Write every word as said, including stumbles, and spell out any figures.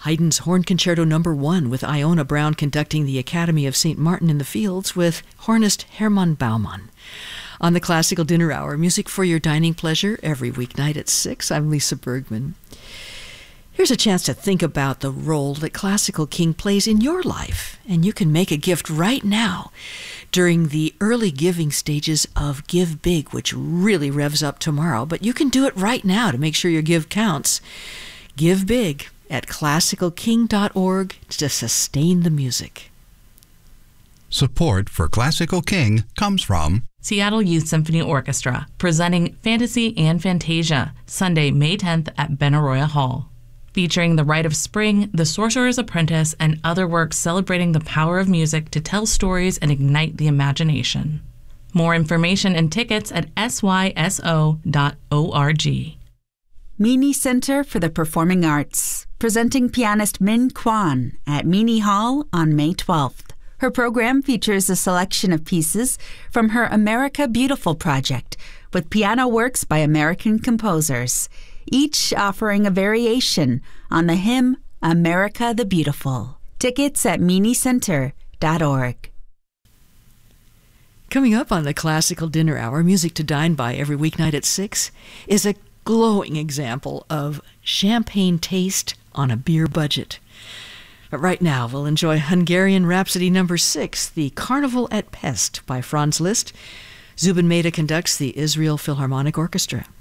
Haydn's Horn Concerto Number One with Iona Brown conducting the Academy of Saint Martin in the Fields with hornist Hermann Baumann. On the Classical Dinner Hour, music for your dining pleasure every weeknight at six. I'm Lisa Bergman. Here's a chance to think about the role that Classical King plays in your life, and you can make a gift right now during the early giving stages of Give Big, which really revs up tomorrow, but you can do it right now to make sure your give counts. Give Big at classical king dot org to sustain the music. Support for Classical King comes from Seattle Youth Symphony Orchestra, presenting Fantasy and Fantasia, Sunday, May tenth at Benaroya Hall. Featuring The Rite of Spring, The Sorcerer's Apprentice, and other works celebrating the power of music to tell stories and ignite the imagination. More information and tickets at s y s o dot org. Meany Center for the Performing Arts, presenting pianist Min Kwan at Meany Hall on May twelfth. Her program features a selection of pieces from her America Beautiful project, with piano works by American composers, each offering a variation on the hymn America the Beautiful. Tickets at meany center dot org. Coming up on the Classical Dinner Hour, music to dine by every weeknight at six, is a glowing example of champagne taste on a beer budget. But right now, we'll enjoy Hungarian Rhapsody Number Six, The Carnival at Pest by Franz Liszt. Zubin Mehta conducts the Israel Philharmonic Orchestra.